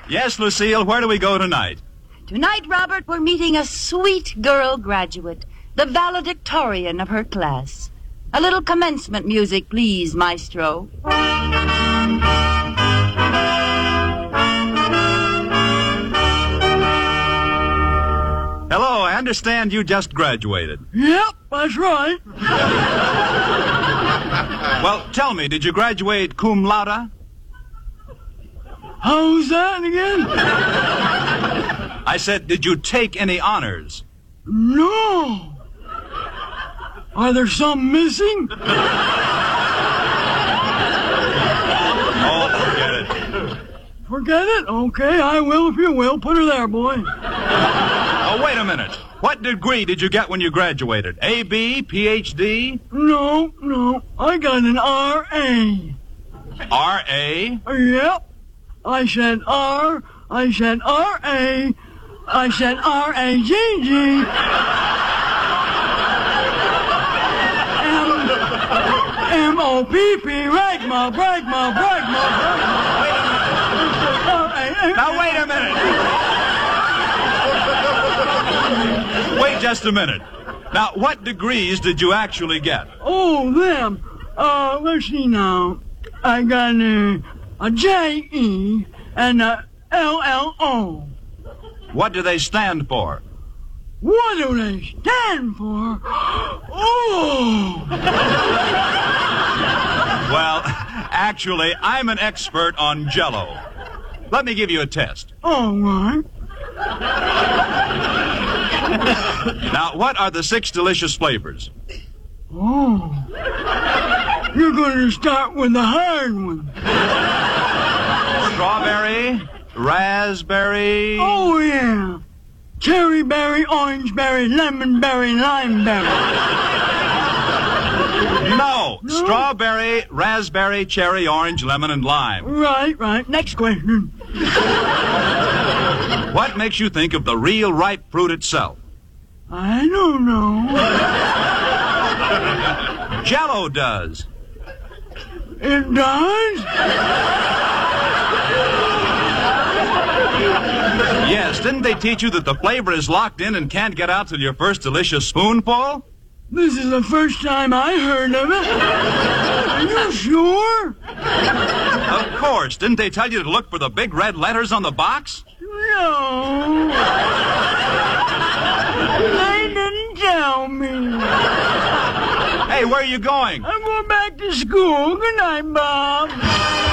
Yes, Lucille, where do we go tonight? Tonight, Robert, we're meeting a sweet girl graduate, the valedictorian of her class. A little commencement music, please, maestro. Hello, I understand you just graduated. Yep, that's right. Well, tell me, did you graduate cum laude? How's that again? I said, did you take any honors? No. Are there some missing? Oh, forget it. Forget it? Okay, I will if you will. Put her there, boy. Oh, wait a minute. What degree did you get when you graduated? A.B., Ph.D.? No. I got an R.A. R.A.? Yep. I said R. I said R.A. I said R.A.G.G. M.O.P.P. Ragma. Now, wait a minute. Wait just a minute. Now, what degrees did you actually get? Oh, them. Let's see now. I got a J.E. and a L.L.O. What do they stand for? What do they stand for? Oh! Well, actually, I'm an expert on Jell-O. Let me give you a test. All right. Now, what are the 6 delicious flavors? Oh. You're going to start with the hard one. Strawberry, raspberry... Oh, yeah. Cherry berry, orange berry, lemon berry, lime berry. No. Strawberry, raspberry, cherry, orange, lemon, and lime. Right. Next question. What makes you think of the real ripe fruit itself? I don't know. Jell-O does. It does? Yes, didn't they teach you that the flavor is locked in and can't get out till your first delicious spoonful? This is the first time I heard of it. Are you sure? Of course. Didn't they tell you to look for the big red letters on the box? No. They didn't tell me. Hey, where are you going? I'm going back to school. Good night, Bob.